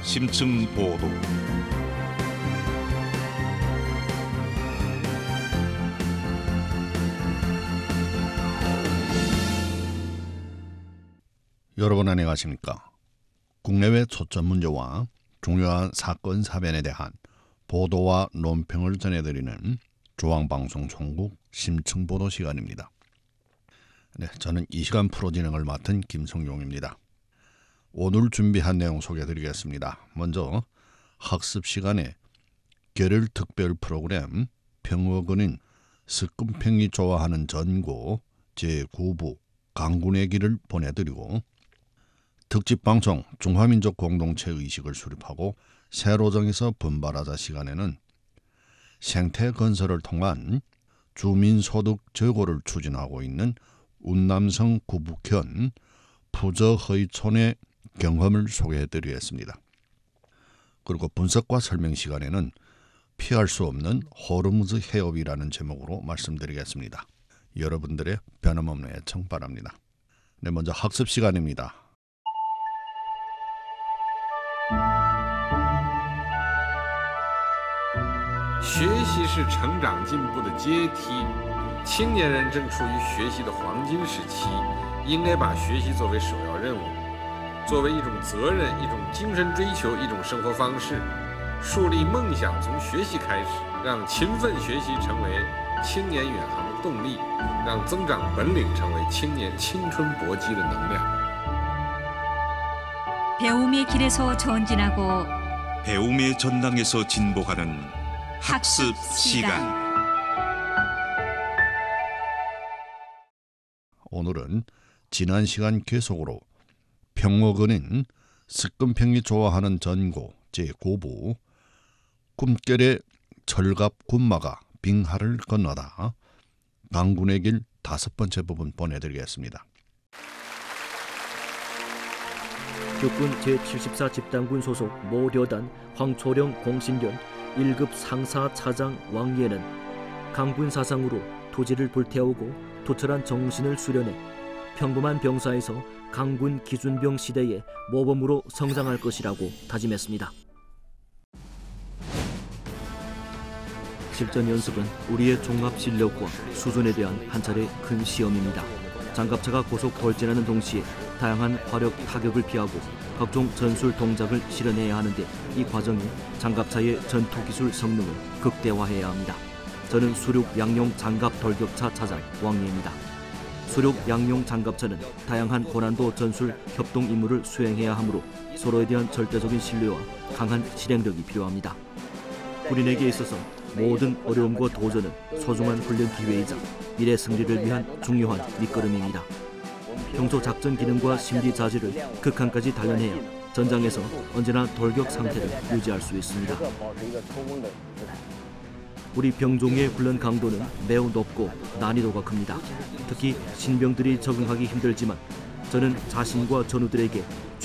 심층 보도. 여러분 안녕하십니까? 국내외 초점 문제와 중요한 사건 사변에 대한 보도와 논평을 전해드리는 중앙방송 종국 심층보도 시간입니다. 네, 저는 이 시간 프로 진행을 맡은 김성용입니다. 오늘 준비한 내용 소개해드리겠습니다. 먼저 학습 시간에 결일 특별 프로그램 평어근인 석금평이 좋아하는 전고 제9부 강군의 길을 보내드리고, 특집방송 중화민족 공동체 의식을 수립하고 새로 정해서 분발하자 시간에는 생태 건설을 통한 주민소득 제고를 추진하고 있는 운남성 구북현 푸저허이촌의 경험을 소개해드리겠습니다. 그리고 분석과 설명 시간에는 피할 수 없는 호르무즈 해협이라는 제목으로 말씀드리겠습니다. 여러분들의 변함없는 애청 바랍니다. 네, 먼저 학습 시간입니다. 学习是成长进步的阶梯，青年人正处于学习的黄金时期，应该把学习作为首要任务，作为一种责任、一种精神追求、一种生活方式，树立梦想从学习开始，让勤奋学习成为青年远航的动力，让增长本领成为青年青春搏击的能量。 배움의 길에서 전진하고 배움의 전당에서 진보하는 학습 시간. 오늘은 지난 시간 계속으로 평어근인 석금평이 좋아하는 전고 제9부 꿈결의 철갑 군마가 빙하를 건너다 강군의 길 5번째 부분 보내드리겠습니다. 육군 제74 집단군 소속 모려단 황초령 공신련 1급 상사 차장 왕예는 강군 사상으로 토지를 불태우고 투철한 정신을 수련해 평범한 병사에서 강군 기준병 시대의 모범으로 성장할 것이라고 다짐했습니다. 실전 연습은 우리의 종합 실력과 수준에 대한 한 차례 큰 시험입니다. 장갑차가 고속 돌진하는 동시에 다양한 화력 타격을 피하고 각종 전술 동작을 실현해야 하는데, 이 과정이 장갑차의 전투기술 성능을 극대화해야 합니다. 저는 수륙 양용 장갑 돌격차 차장 왕예입니다. 수륙 양용 장갑차는 다양한 고난도 전술 협동 임무를 수행해야 하므로 서로에 대한 절대적인 신뢰와 강한 실행력이 필요합니다. 군인에게 있어서 모든 어려움과 도전은 소중한 훈련 기회이자 미래 승리를 위한 중요한 밑거름입니다. 평소 작전 기능과 심리 자질을 극한까지 단련해야 전장에서 언제나 돌격 상태를 유지할 수 있습니다. 우리 병종의 훈련 강도는 매우 높고 난이도가 큽니다. 특히 신병들이 적응하기 힘들지만 저는 자신과 전우들에게